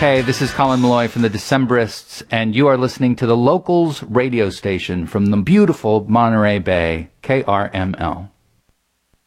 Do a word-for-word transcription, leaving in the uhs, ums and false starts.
Hey, this is Colin Malloy from the Decemberists, and you are listening to the Locals radio station from the beautiful Monterey Bay, K R M L.